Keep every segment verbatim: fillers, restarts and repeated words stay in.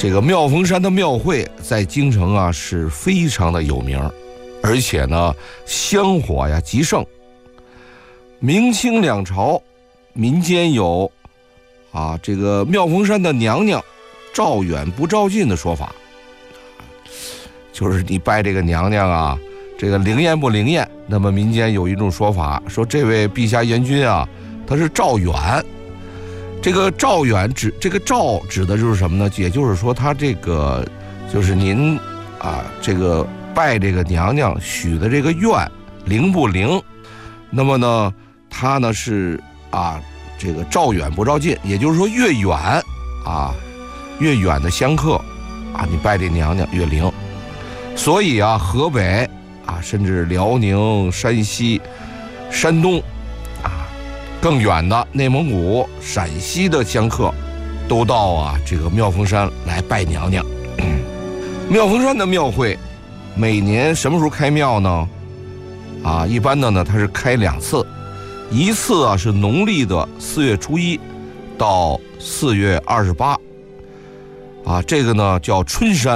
这个妙峰山的庙会在京城啊是非常的有名，而且呢香火呀极盛。明清两朝民间有啊这个妙峰山的娘娘照远不照近的说法，就是你拜这个娘娘啊，这个灵验不灵验？那么民间有一种说法，说这位碧霞元君啊，他是照远。这个照远指这个照指的就是什么呢？也就是说他这个就是您啊这个拜这个娘娘许的这个愿灵不灵？那么呢他呢是啊这个照远不照近，也就是说越远啊越远的香客啊你拜这娘娘越灵。所以啊河北啊甚至辽宁、山西、山东更远的内蒙古、陕西的香客都到啊这个妙峰山来拜娘娘。嗯、妙峰山的庙会每年什么时候开庙呢？啊，一般的呢它是开两次，一次啊是农历的四月初一到四月二十八，啊，这个呢叫春山。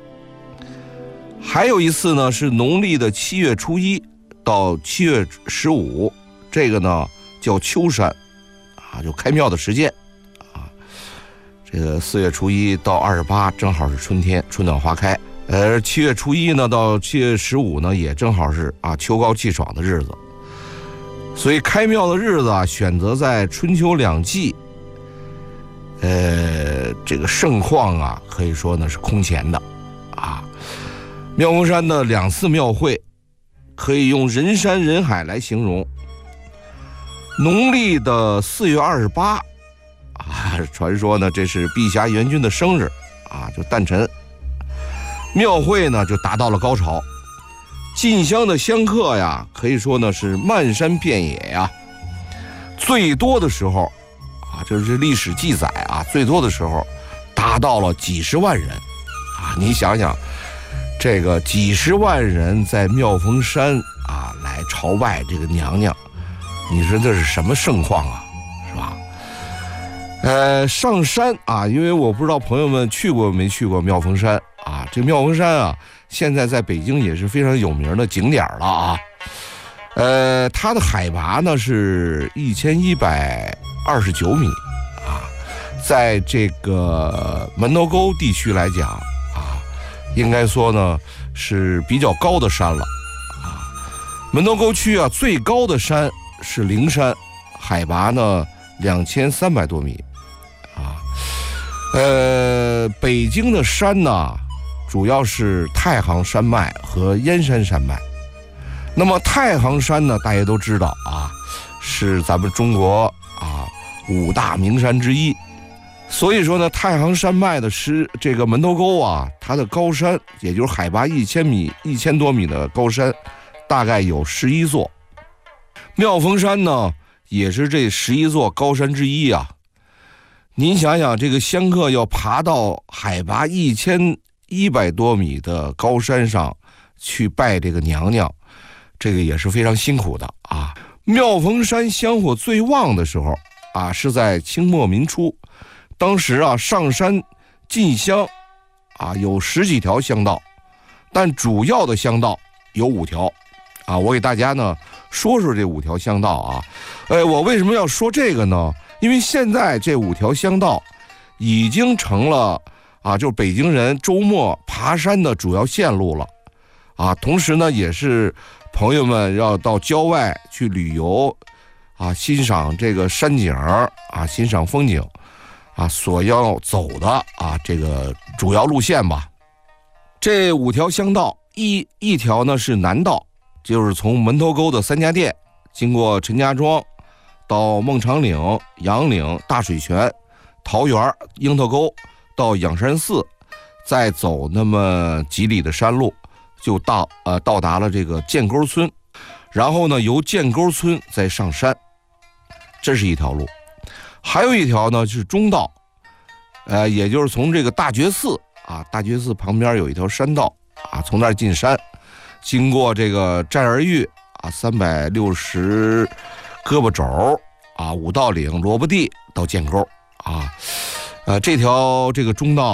还有一次呢是农历的七月初一到七月十五，这个呢叫秋山，啊，就开庙的时间，啊，这个四月初一到二十八正好是春天，春暖花开。而七月初一呢到七月十五呢，也正好是啊秋高气爽的日子。所以开庙的日子啊，选择在春秋两季，呃，这个盛况啊，可以说呢是空前的，啊，妙峰山的两次庙会，可以用人山人海来形容。农历的四月二十八，啊，传说呢这是碧霞元君的生日，啊，就诞辰。庙会呢就达到了高潮，进香的香客呀，可以说呢是漫山遍野呀。最多的时候，啊，这是历史记载啊，最多的时候达到了几十万人，啊，你想想，这个几十万人在妙峰山啊来朝拜这个娘娘。你说这是什么盛况啊，是吧？呃，上山啊，因为我不知道朋友们去过没去过妙峰山啊。这妙峰山啊，现在在北京也是非常有名的景点了啊。呃，它的海拔呢是一千一百二十九米啊，在这个门头沟地区来讲啊，应该说呢是比较高的山了啊。门头沟区啊最高的山是灵山，海拔呢两千三百多米，啊，呃，北京的山呢，主要是太行山脉和燕山山脉。那么太行山呢，大家都知道啊，是咱们中国啊五大名山之一。所以说呢，太行山脉的是这个门头沟啊，它的高山，也就是海拔一千米、一千多米的高山，大概有十一座。妙峰山呢也是这十一座高山之一啊。您想想，这个香客要爬到海拔一千一百多米的高山上去拜这个娘娘，这个也是非常辛苦的啊。妙峰山香火最旺的时候啊，是在清末民初，当时啊上山进香啊有十几条香道，但主要的香道有五条。啊，我给大家呢说说这五条香道啊。哎，我为什么要说这个呢？因为现在这五条香道已经成了啊，就是北京人周末爬山的主要线路了啊。同时呢，也是朋友们要到郊外去旅游啊，欣赏这个山景啊，欣赏风景啊，所要走的啊这个主要路线吧。这五条香道，一一条呢是南道。就是从门头沟的三家店，经过陈家庄，到孟尝岭、杨岭、大水泉、桃园、樱桃沟，到仰山寺，再走那么几里的山路，就到呃到达了这个建沟村，然后呢由建沟村再上山，这是一条路。还有一条呢是中道，呃，也就是从这个大觉寺啊，大觉寺旁边有一条山道啊，从那儿进山。经过这个战儿峪啊，三百六十胳膊肘啊，五道岭、萝卜地到建沟啊，呃，这条这个中道